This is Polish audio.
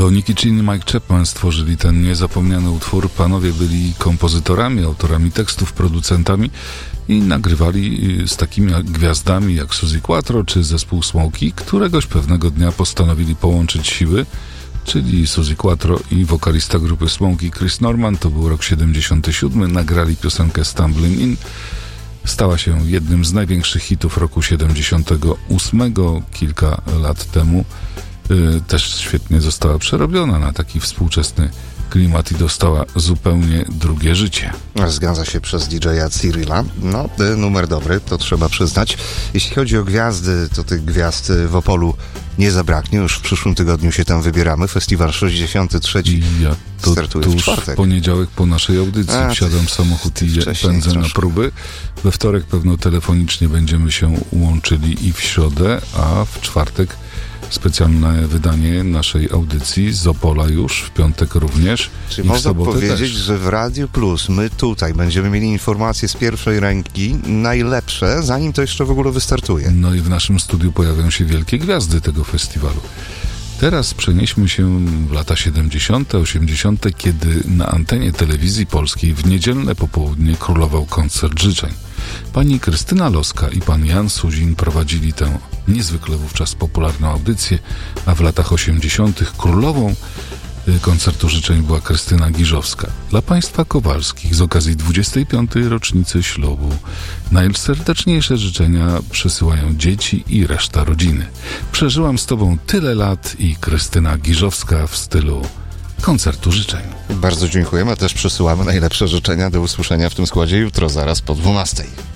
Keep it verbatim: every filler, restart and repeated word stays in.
To Nicky Chinn i Mike Chapman stworzyli ten niezapomniany utwór. Panowie byli kompozytorami, autorami tekstów, producentami i nagrywali z takimi gwiazdami jak Suzi Quatro czy zespół Smokey. Któregoś pewnego dnia postanowili połączyć siły, czyli Suzi Quatro i wokalista grupy Smokey Chris Norman. To był rok siedemdziesiąty siódmy. Nagrali piosenkę Stumbling In. Stała się jednym z największych hitów roku siedemdziesiątego ósmego. Kilka lat temu yy, też świetnie została przerobiona na taki współczesny klimat i dostała zupełnie drugie życie. Zgadza się, przez D J a Cyrilla. No, numer dobry, to trzeba przyznać. Jeśli chodzi o gwiazdy, to tych gwiazd w Opolu nie zabraknie. Już w przyszłym tygodniu się tam wybieramy. Festiwal sześćdziesiąty trzeci ja to, startuje to w już czwartek. w poniedziałek po naszej audycji A, wsiadam w samochód i pędzę troszkę. na próby. We wtorek pewno telefonicznie będziemy się łączyli i w środę, a w czwartek specjalne wydanie naszej audycji z Opola już, w piątek również. Czy i w można sobotę powiedzieć, też. że w Radio Plus my tutaj będziemy mieli informacje z pierwszej ręki, najlepsze, zanim to jeszcze w ogóle wystartuje. No i w naszym studiu pojawią się wielkie gwiazdy tego festiwalu. Teraz przenieśmy się w lata siedemdziesiąte, osiemdziesiąte, kiedy na antenie telewizji polskiej w niedzielne popołudnie królował koncert życzeń. Pani Krystyna Loska i pan Jan Suzin prowadzili tę niezwykle wówczas popularną audycję, a w latach osiemdziesiątych królową koncertu życzeń była Krystyna Giżowska. Dla państwa Kowalskich z okazji dwudziestej piątej rocznicy ślubu najserdeczniejsze życzenia przesyłają dzieci i reszta rodziny. Przeżyłam z tobą tyle lat i Krystyna Giżowska w stylu koncertu życzeń. Bardzo dziękujemy, a też przesyłamy najlepsze życzenia. Do usłyszenia w tym składzie jutro, zaraz po dwunastej.